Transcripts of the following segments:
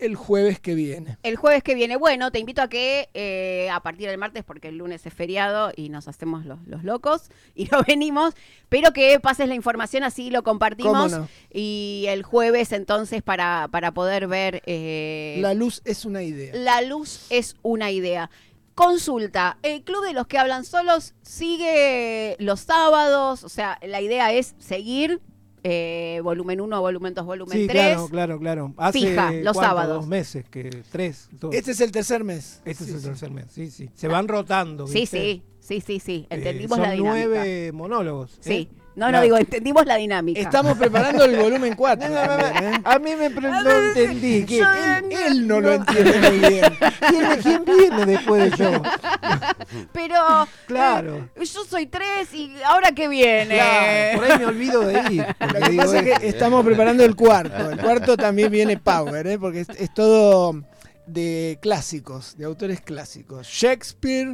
el jueves que viene. El jueves que viene. Bueno, te invito a que a partir del martes, porque el lunes es feriado y nos hacemos los locos y no venimos, pero que pases la información, así lo compartimos. ¿Cómo no? Y el jueves entonces para poder ver... La luz es una idea. La luz es una idea. Consulta, el Club de los que hablan solos sigue los sábados, o sea, la idea es seguir volumen 1, volumen 2, volumen 3. Sí, claro. Hace Fija, los sábados. 2 meses, 3. Este es el tercer mes. Este es el tercer mes, sí. Se van rotando, ¿viste? Sí. Entendimos son la dinámica. 9 monólogos. Sí. No, digo, entendimos la dinámica. Estamos preparando el volumen 4. A mí no entendí. Que Él no lo entiende muy bien. ¿Quién viene después de yo? Pero Claro. Yo soy 3 y ahora que viene. Claro, por ahí me olvido de ir. Lo que pasa es que estamos preparando el cuarto. El cuarto también viene power, porque es todo de clásicos, de autores clásicos. Shakespeare,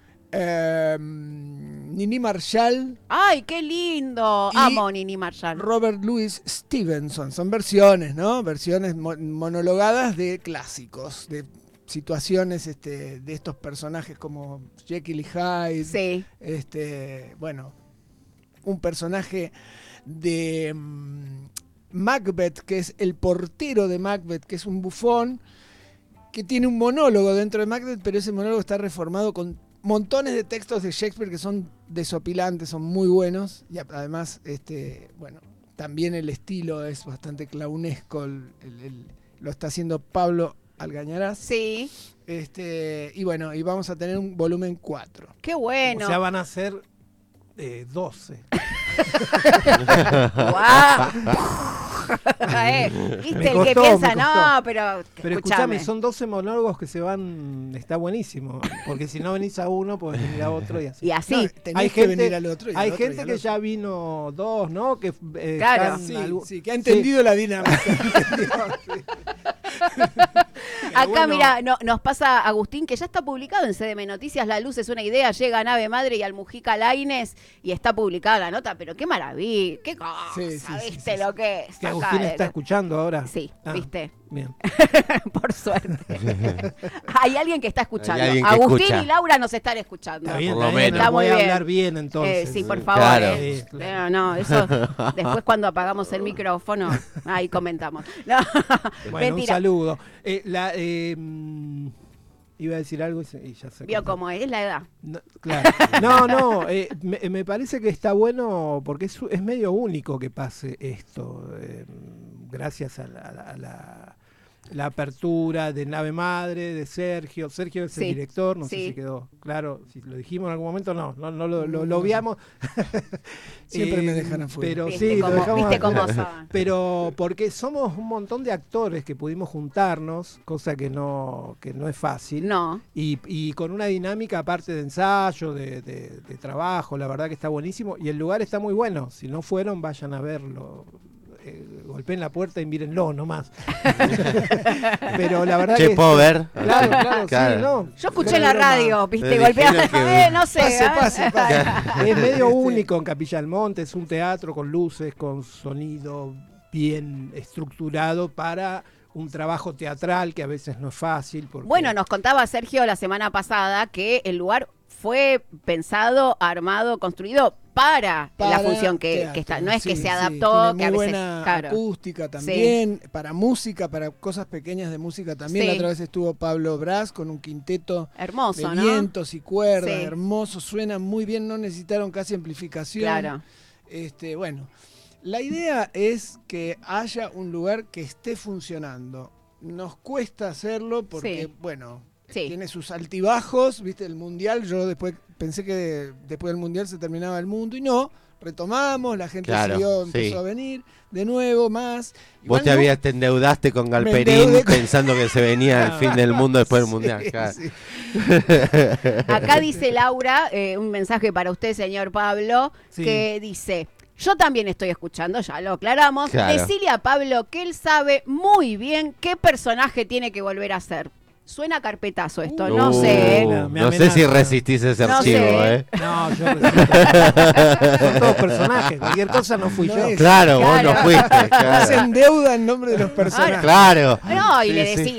Nini Marshall. ¡Ay, qué lindo! Y Amo Nini Marshall. Robert Louis Stevenson. Son versiones, ¿no? Versiones monologadas de clásicos, de situaciones de estos personajes como Jekyll y Hyde. Sí. Bueno, un personaje de Macbeth, que es el portero de Macbeth, que es un bufón, que tiene un monólogo dentro de Macbeth, pero ese monólogo está reformado con montones de textos de Shakespeare que son desopilantes, son muy buenos, y además, también el estilo es bastante clownesco, lo está haciendo Pablo Algañarás. Sí. Y vamos a tener un volumen 4. Qué bueno. O sea, van a ser 12. ¿Viste el que piensa? No, pero escúchame, son 12 monólogos que se van. Está buenísimo. Porque si no venís a uno, podés venir a otro y así. Y así. No, tenés que venir al otro. Hay gente que ya vino 2, ¿no? Que, claro. Sí, que ha entendido la dinámica. Acá, mira, nos pasa Agustín, que ya está publicado en CDM Noticias. La luz es una idea. Llega a Nave Madre y al Mujica Lainez y está publicada la nota. Pero qué maravilla, qué cosa. ¿Viste lo que es? Que Agustín está escuchando ahora. Sí, ¿viste? Bien. Por suerte. Hay alguien que está escuchando. Hay alguien que Agustín escucha. y Laura nos están escuchando. Está bien, Por lo menos. Está voy muy a bien. hablar bien entonces. Sí, por favor. Claro. Sí, claro. No, eso después cuando apagamos el micrófono, ahí comentamos. No, Bueno, un mentira. saludo. Iba a decir algo y ya sé. Vio cómo es la edad. No, claro. No, me parece que está bueno porque es medio único que pase esto. Gracias a la apertura de Nave Madre, de Sergio. Sergio es el director, no sé si quedó claro. Si lo dijimos en algún momento, no lo obviamos. Siempre me dejan afuera. Pero ¿Viste sí, cómo, lo dejamos ¿viste cómo afuera. son? Pero porque somos un montón de actores que pudimos juntarnos, cosa que no es fácil. No. Y con una dinámica aparte de ensayo, de trabajo, la verdad que está buenísimo. Y el lugar está muy bueno. Si no fueron, vayan a verlo. Golpeen la puerta y mírenlo nomás. Pero la verdad que ¿puedo ver? Claro. Sí, no. Yo escuché en la radio, viste, Me golpear, dijeron que- no sé. Pase. Es medio único en Capilla del Monte, es un teatro con luces, con sonido bien estructurado para un trabajo teatral que a veces no es fácil. Porque... Bueno, nos contaba Sergio la semana pasada que el lugar fue pensado, armado, construido para la función que está. No es que se adaptó, tiene que a muy veces, buena claro. acústica también, para música, para cosas pequeñas de música también. Sí. La otra vez estuvo Pablo Brás con un quinteto Hermoso, de ¿no? vientos y cuerdas, Sí. hermoso, suena muy bien, no necesitaron casi amplificación. Claro. Bueno, la idea es que haya un lugar que esté funcionando. Nos cuesta hacerlo porque, tiene sus altibajos, viste, el mundial, yo después pensé que después del mundial se terminaba el mundo y no, retomamos, la gente empezó a venir de nuevo más. Vos te endeudaste con Galperín pensando que se venía el fin del mundo después del mundial. Claro. Sí. Acá dice Laura, un mensaje para usted, señor Pablo, que dice: yo también estoy escuchando, ya lo aclaramos. Claro. Decile a Pablo que él sabe muy bien qué personaje tiene que volver a ser. Suena carpetazo esto, no sé. No sé si resistís ese archivo, sé. No, yo resisto. Son todos personajes, cualquier cosa no fui yo. Claro, vos no fuiste. Se endeuda en nombre de los personajes. Claro. No, y le decís,